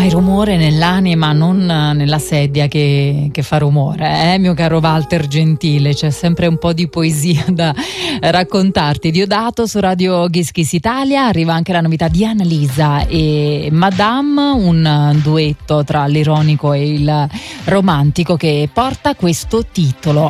Fai rumore nell'anima, non nella sedia che fa rumore, mio caro Walter Gentile. C'è sempre un po' di poesia da raccontarti. Diodato su Radio Kiss Kiss Italia. Arriva anche la novità di Annalisa e Madame, un duetto tra l'ironico e il romantico che porta questo titolo,